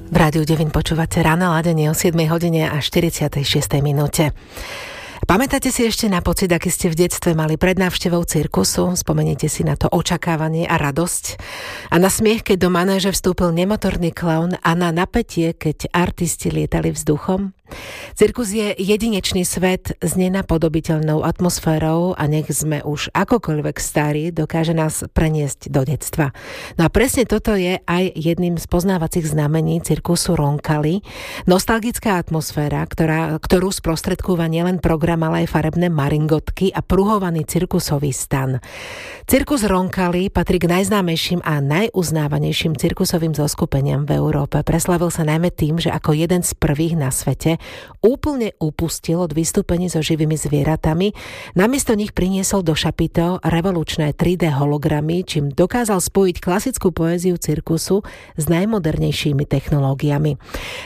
V Rádiu 9 počúvate Ráno ladenie o 7 hodine a 46 minúte. Pamätáte si ešte na pocit, aký ste v detstve mali pred návštevou cirkusu? Spomeniete si na to očakávanie a radosť? A na smiech, keď do manéže vstúpil nemotorný klaun a na napätie, keď artisti lietali vzduchom? Cirkus je jedinečný svet s nenapodobiteľnou atmosférou a nech sme už akokoľvek starí, dokáže nás preniesť do detstva. No a presne toto je aj jedným z poznávacích znamení cirkusu Roncalli. Nostalgická atmosféra, ktorú sprostredkúva nielen program, ale aj farebné maringotky a pruhovaný cirkusový stan. Cirkus Roncalli patrí k najznámejším a najuznávanejším cirkusovým zoskupeniam v Európe. Preslavil sa najmä tým, že ako jeden z prvých na svete úplne upustil od vystúpení so živými zvieratami. Namiesto nich priniesol do šapito revolučné 3D hologramy, čím dokázal spojiť klasickú poéziu cirkusu s najmodernejšími technológiami.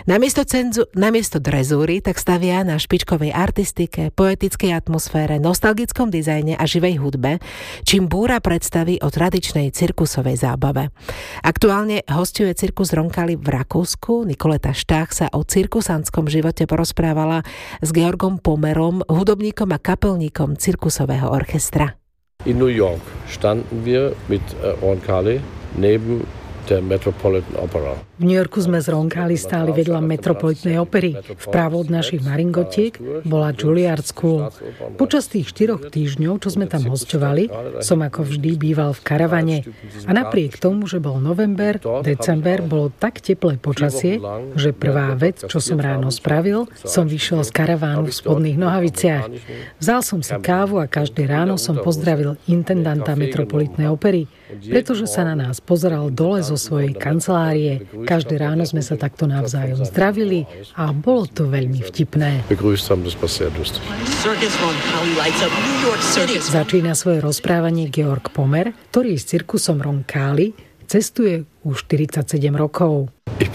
Namiesto drezúry tak stavia na špičkovej artistike, poetickej atmosfére, nostalgickom dizajne a živej hudbe, čím búra predstavy o tradičnej cirkusovej zábave. Aktuálne hosťuje cirkus Roncalli v Rakúsku. Nikoleta Štách sa o cirkusantskom živote porozprávala s Georgom Pomerom, hudobníkom a kapelníkom cirkusového orchestra. In New York standen wir mit Roncalli neben der Metropolitan Opera. V New Yorku sme z Roncalli stáli vedľa Metropolitnej opery. Vpravo od našich maringotiek bola Juilliard School. Počas tých 4 týždňov, čo sme tam hosťovali, som ako vždy býval v karavane. A napriek tomu, že bol november, december, bolo tak teplé počasie, že prvá vec, čo som ráno spravil, som vyšiel z karavánu v spodných nohaviciach. Vzal som si kávu a každé ráno som pozdravil intendanta Metropolitnej opery, pretože sa na nás pozeral dole zo svojej kancelárie. Každé ráno sme sa takto navzájom zdravili a bolo to veľmi vtipné. Začína svoje rozprávanie Georg Pomer, ktorý s cirkusom Roncalli cestuje už 47 rokov.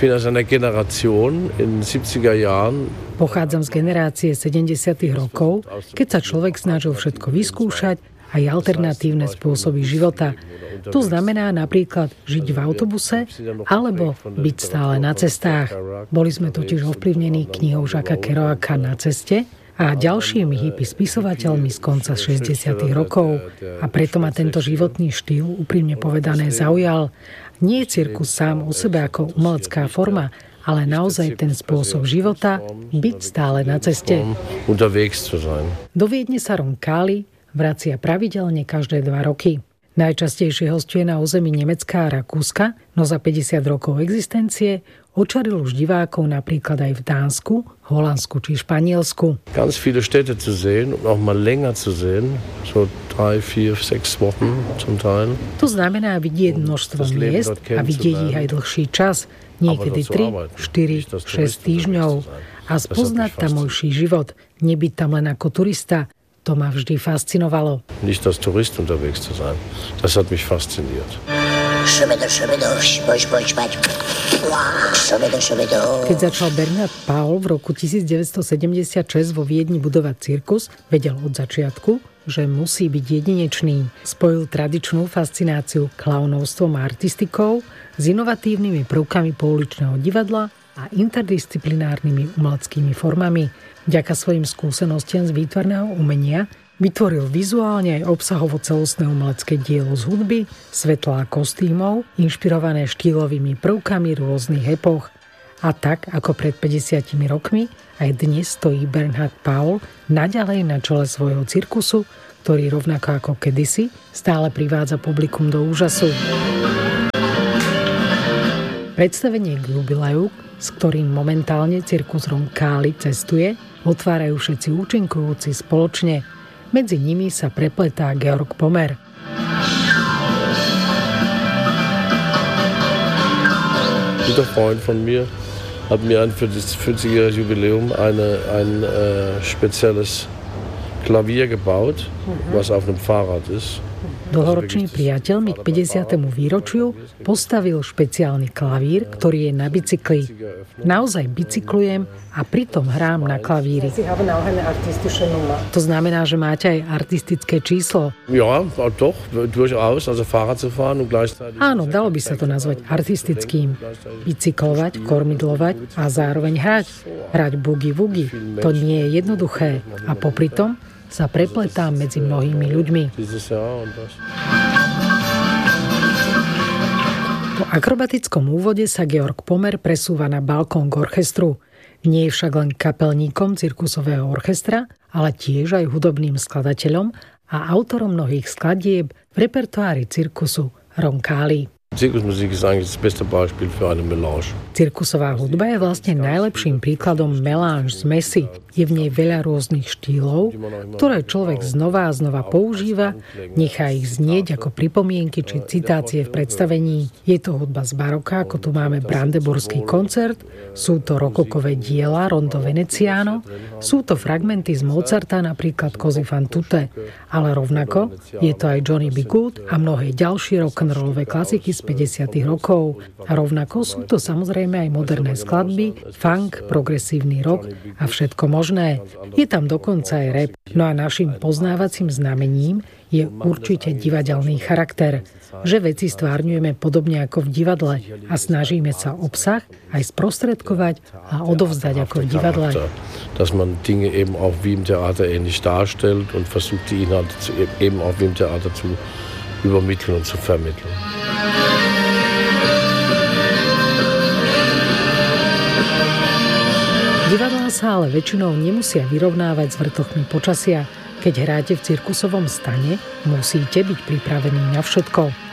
Pochádzam z generácie 70. rokov, keď sa človek snažil všetko vyskúšať, aj alternatívne spôsoby života. To znamená napríklad žiť v autobuse alebo byť stále na cestách. Boli sme totiž ovplyvnení knihou Jacquesa Kerouaka Na ceste a ďalšími hippie spisovateľmi z konca 60. rokov. A preto ma tento životný štýl, úprimne povedané, zaujal. Nie je cirkus sám o sebe ako umelecká forma, ale naozaj ten spôsob života, byť stále na ceste. Do Viedne sa Roncalli vracia pravidelne každé 2 roky. Najčastejšie hosťuje na území Nemecka a Rakúska, no za 50 rokov existencie očaril už divákov napríklad aj v Dánsku, Holandsku či Španielsku. Ganz viele Städte zu sehen und auch mal länger zu sehen, so 3, 4, 6 Wochen zum Teil. To znamená vidieť množstvo miest a vidieť ich aj dlhší čas, niekedy 3, 4, 6 týždňov a spoznať tamojší život, nebyť tam len ako turista. To ma vždy fascinovalo. Nicht als Tourist unterwegs zu sein. Das hat mich fasziniert. Keď začal Bernhard Paul v roku 1976 vo Viedni budovať cirkus, vedel od začiatku, že musí byť jedinečný. Spojil tradičnú fascináciu klaunovstvom a artistikou s inovatívnymi prvkami pouličného divadla a interdisciplinárnymi umeleckými formami. Vďaka svojim skúsenostiam z výtvarného umenia vytvoril vizuálne aj obsahovo celostné umelecké dielo z hudby, svetla a kostýmov, inšpirované štýlovými prvkami rôznych epoch. A tak, ako pred 50 rokmi, aj dnes stojí Bernhard Paul naďalej na čele svojho cirkusu, ktorý rovnako ako kedysi stále privádza publikum do úžasu. Predstavenie k jubileu, s ktorým momentálne cirkus Roncalli cestuje, otvárajú všetci účinkujúci spoločne. Medzi nimi sa prepletá Georg Pomer. Guter Freund von mir hat mir für das 50-jährige Jubiläum ein spezielles Klavier gebaut, was auf einem Fahrrad ist. Dlhoročný priateľ mi k 50. výročiu postavil špeciálny klavír, ktorý je na bicykli. Naozaj bicyklujem a pritom hrám na klavíri. To znamená, že máte aj artistické číslo. Áno, dalo by sa to nazvať artistickým. Bicyklovať, kormidlovať a zároveň hrať. Hrať boogie-woogie. To nie je jednoduché. A popri tom sa prepletám medzi mnohými ľuďmi. Po akrobatickom úvode sa Georg Pomer presúva na balkón k orchestru. Nie je však len kapelníkom cirkusového orchestra, ale tiež aj hudobným skladateľom a autorom mnohých skladieb v repertoári cirkusu Roncalli. Zirkusmusik ist eigentlich das beste Beispiel für eine Melange. Cirkusová hudba je vlastne najlepším príkladom melange, zmesi. Je v nej veľa rôznych štýlov, ktoré človek znova a znova používa, nechá ich znieť ako pripomienky či citácie v predstavení. Je to hudba z baroka, ako tu máme Brandenburský koncert, sú to rokokové diela Rondo Veneziano, sú to fragmenty z Mozarta, napríklad Così fan tutte, ale rovnako je to aj Johnny B. Good a mnohé ďalšie rock'n'rollové klasiky z 50. rokov. A rovnako sú to samozrejme aj moderné skladby, funk, progresívny rock a všetko možné. Je tam dokonca aj rap. No a našim poznávacím znamením je určite divadelný charakter, že veci stvárňujeme podobne ako v divadle a snažíme sa obsah aj sprostredkovať a odovzdať ako v divadle. Dass man Dinge eben auch wie im Theater ähnlich darstellt und versucht die Inhalte eben auch wie im Theater zu übermitteln und zu vermitteln. Divadlá sa ale väčšinou nemusia vyrovnávať s vrtochmi počasia. Keď hráte v cirkusovom stane, musíte byť pripravení na všetko.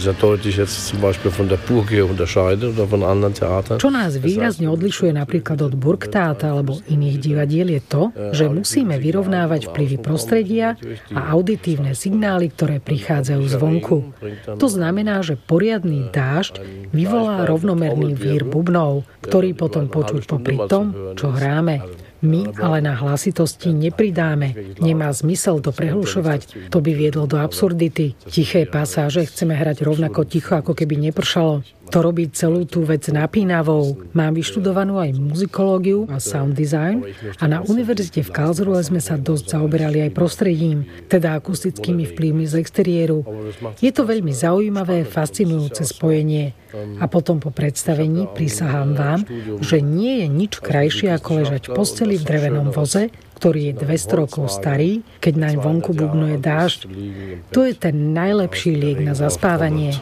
Čo nás výrazne odlišuje napríklad od Burgtheater alebo iných divadiel je to, že musíme vyrovnávať vplyvy prostredia a auditívne signály, ktoré prichádzajú zvonku. To znamená, že poriadny dážď vyvolá rovnomerný vír bubnov, ktorý potom počuť popri tom, čo hráme. My ale na hlasitosti nepridáme. Nemá zmysel to prehlušovať. To by viedlo do absurdity. Tiché pasáže chceme hrať rovnako ticho, ako keby nepršalo. To robí celú tú vec napínavou. Mám vyštudovanú aj muzikológiu a sound design a na univerzite v Karlsruhe sme sa dosť zaoberali aj prostredím, teda akustickými vplyvmi z exteriéru. Je to veľmi zaujímavé, fascinujúce spojenie. A potom po predstavení prisahám vám, že nie je nič krajšie ako ležať v posteli v drevenom voze, ktorý je 200 rokov starý, keď naň vonku bubnuje dážď. To je ten najlepší liek na zaspávanie.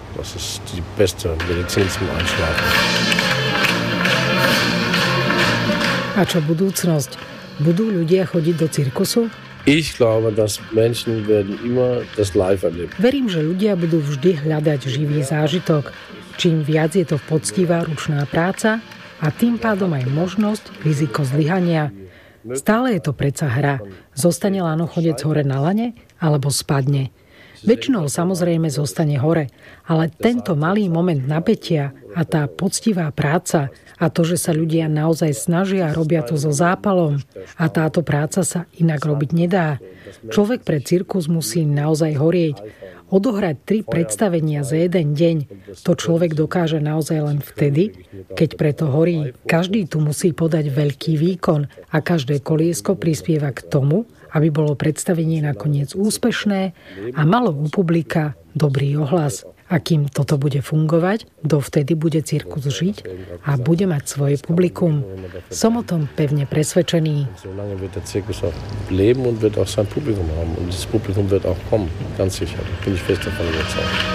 A čo budúcnosť? Budú ľudia chodiť do cirkusu? Ich glaube, dass Menschen werden immer das live erleben. Verím, že ľudia budú vždy hľadať živý zážitok. Čím viac je to poctivá ručná práca a tým pádom aj možnosť, riziko zlyhania. Stále je to predsa hra. Zostane lanochodec hore na lane alebo spadne. Väčšinou samozrejme zostane hore, ale tento malý moment napätia a tá poctivá práca a to, že sa ľudia naozaj snažia a robia to so zápalom a táto práca sa inak robiť nedá. Človek pre cirkus musí naozaj horieť. Odohrať 3 predstavenia za jeden deň, to človek dokáže naozaj len vtedy, keď preto horí. Každý tu musí podať veľký výkon a každé koliesko prispieva k tomu, aby bolo predstavenie nakoniec úspešné a malo u publika dobrý ohlas. A kým toto bude fungovať, dovtedy bude cirkus žiť a bude mať svoje publikum. Som o tom pevne presvedčený. Solange wird der Zirkus auch leben und wird auch sein Publikum haben. Und dieses Publikum wird auch kommen, ganz sicher. Da bin ich fest davon überzeugt.